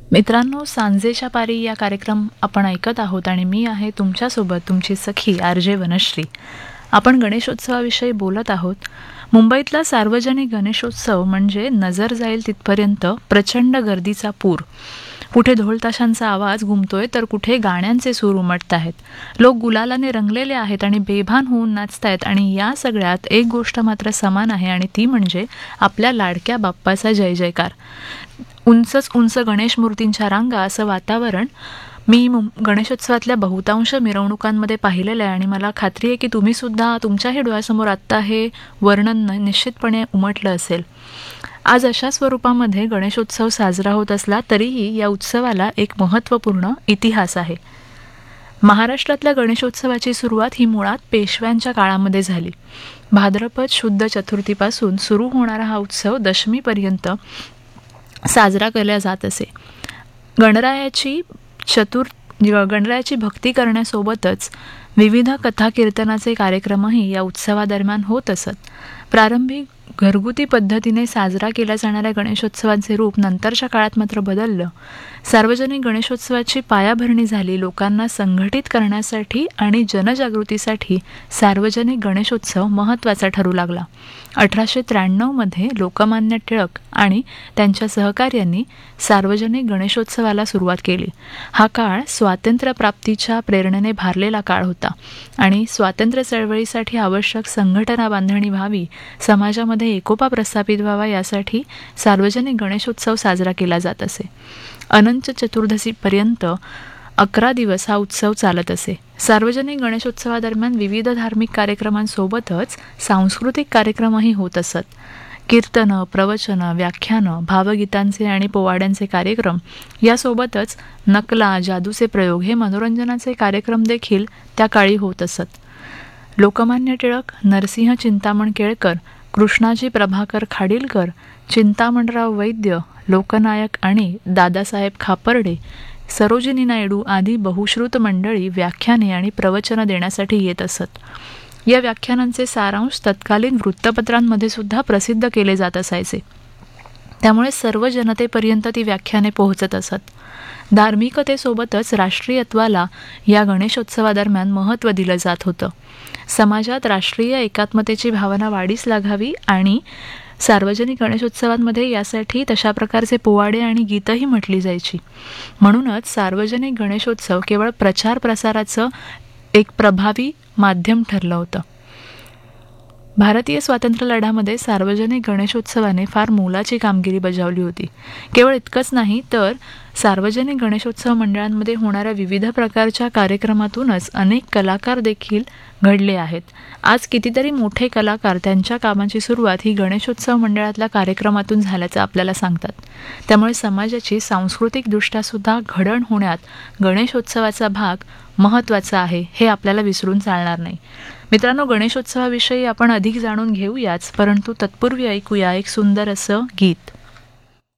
मित्रांनो, सांजेच्या पारी या कार्यक्रम आपण ऐकत आहोत आणि मी आहे तुमच्यासोबत तुमची सखी आर.जे. वनश्री. आपण गणेशोत्सवाविषयी बोलत आहोत. मुंबईतला सार्वजनिक गणेशोत्सव म्हणजे नजर जाईल तिथपर्यंत प्रचंड गर्दीचा पूर. कुठे ढोलताशांचा आवाज घुमतोय तर कुठे गाण्यांचे सूर उमटत आहेत. लोक गुलालाने रंगलेले आहेत आणि बेभान होऊन नाचतायत. आणि या सगळ्यात एक गोष्ट मात्र समान आहे आणि ती म्हणजे आपल्या लाडक्या बाप्पाचा जय जयकार. उंचच उंच गणेश मूर्तींच्या रांगा, असं वातावरण मी गणेशोत्सवातल्या बहुतांश मिरवणुकांमध्ये पाहिलेलं आहे आणि मला खात्री आहे की तुम्ही सुद्धा तुमच्याही डोळ्यासमोर आत्ता हे वर्णन निश्चितपणे उमटलं असेल. आज अशा स्वरूपामध्ये गणेशोत्सव साजरा होत असला तरीही या उत्सवाला एक महत्त्वपूर्ण इतिहास आहे. महाराष्ट्रातल्या गणेशोत्सवाची सुरुवात ही मुळात पेशव्यांच्या काळामध्ये झाली. भाद्रपद शुद्ध चतुर्थीपासून सुरू होणारा हा उत्सव दशमीपर्यंत साजरा केला जात असे. गणरायाची भक्ती करण्यासोबतच विविध कथा कीर्तनाचे कार्यक्रमही या उत्सवादरम्यान होत असत. प्रारंभी घरगुती पद्धतीने साजरा केल्या जाणाऱ्या गणेशोत्सवांचे रूप नंतरच्या काळात मात्र बदललं. सार्वजनिक गणेशोत्सवाची पायाभरणी झाली. लोकांना संघटित करण्यासाठी आणि जनजागृतीसाठी सार्वजनिक गणेशोत्सव महत्त्वाचा ठरू लागला. 1893 लोकमान्य टिळक आणि त्यांच्या सहकार्यांनी सार्वजनिक गणेशोत्सवाला सुरुवात केली. हा काळ स्वातंत्र्यप्राप्तीच्या प्रेरणेने भारलेला काळ होता आणि स्वातंत्र्य चळवळीसाठी आवश्यक संघटना बांधणी व्हावी, समाजामध्ये एकोपा प्रस्थापित व्हावा यासाठी सार्वजनिक गणेशोत्सव साजरा केला जात असे. अनंत चतुर्दशीपर्यंत 11 दिवस हा उत्सव चालत असे. सार्वजनिक गणेशोत्सवादरम्यान विविध धार्मिक कार्यक्रमांसोबतच सांस्कृतिक कार्यक्रमही होत असत. कीर्तनं, प्रवचनं, व्याख्यानं, भावगीतांचे आणि पोवाड्यांचे कार्यक्रम यासोबतच नकला, जादूचे प्रयोग हे मनोरंजनाचे कार्यक्रम देखील त्या काळी होत असत. लोकमान्य टिळक, नरसिंह चिंतामण केळकर, कृष्णाजी प्रभाकर खाडिलकर, चिंतामणराव वैद्य, लोकनायक आणि दादासाहेब खापर्डे, सरोजिनी नायडू आदी बहुश्रुत मंडळी व्याख्याने आणि प्रवचनं देण्यासाठी येत असत. या व्याख्यानांचे सारांश तत्कालीन वृत्तपत्रांमध्ये सुद्धा प्रसिद्ध केले जात असायचे. त्यामुळे सर्व जनतेपर्यंत ती व्याख्याने पोहोचत असत. धार्मिकतेसोबतच राष्ट्रीयत्वाला या गणेशोत्सवादरम्यान महत्त्व दिलं जात होतं. समाजात राष्ट्रीय एकात्मतेची भावना वाढीस लागावी आणि सार्वजनिक गणेशोत्सवांमध्ये यासाठी तशा प्रकारचे पोवाडे आणि गीतही म्हटली जायची. म्हणूनच सार्वजनिक गणेशोत्सव केवळ प्रचार प्रसाराचं एक प्रभावी माध्यम ठरलं होतं. भारतीय स्वातंत्र्य लढ्यामध्ये सार्वजनिक गणेशोत्सवाने फार मोलाची कामगिरी बजावली होती. केवळ इतकंच नाही तर सार्वजनिक गणेशोत्सव मंडळांमध्ये होणाऱ्या विविध प्रकारच्या कार्यक्रमातूनच अनेक कलाकार देखील घडले आहेत. आज कितीतरी मोठे कलाकार त्यांच्या कामाची सुरुवात ही गणेशोत्सव मंडळातल्या कार्यक्रमातून झाल्याचं आपल्याला सांगतात. त्यामुळे समाजाची सांस्कृतिकदृष्ट्या सुद्धा घडण होण्यात गणेशोत्सवाचा भाग महत्त्वाचा आहे, हे आपल्याला विसरून चालणार नाही. मित्रांनो, गणेशोत्सवाविषयी आपण अधिक जाणून घेऊयाच, परंतु तत्पूर्वी ऐकूया एक सुंदर असं गीत.